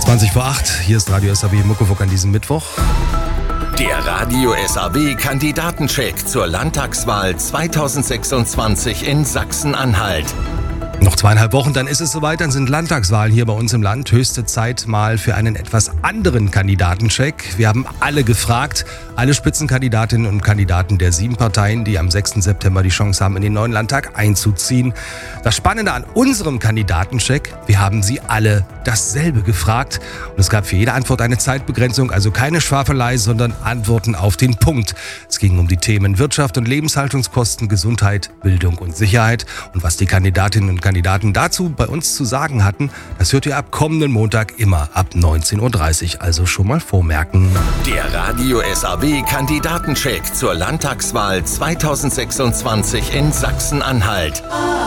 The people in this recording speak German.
20 vor 8, hier ist Radio SAW Muckefuck an diesem Mittwoch. Der Radio SAW Kandidatencheck zur Landtagswahl 2026 in Sachsen-Anhalt. Noch 2,5 Wochen, dann ist es soweit, dann sind Landtagswahlen hier bei uns im Land. Höchste Zeit mal für einen etwas anderen Kandidatencheck. Wir haben alle gefragt, alle Spitzenkandidatinnen und Kandidaten der 7 Parteien, die am 6. September die Chance haben, in den neuen Landtag einzuziehen. Das Spannende an unserem Kandidatencheck, wir haben sie alle dasselbe gefragt. Und es gab für jede Antwort eine Zeitbegrenzung, also keine Schwafelei, sondern Antworten auf den Punkt. Es ging um die Themen Wirtschaft und Lebenshaltungskosten, Gesundheit, Bildung und Sicherheit. Und was die Kandidatinnen und Kandidaten dazu bei uns zu sagen hatten, das hört ihr ab kommenden Montag immer ab 19.30 Uhr, also schon mal vormerken. Der Radio SAW Kandidatencheck zur Landtagswahl 2026 in Sachsen-Anhalt.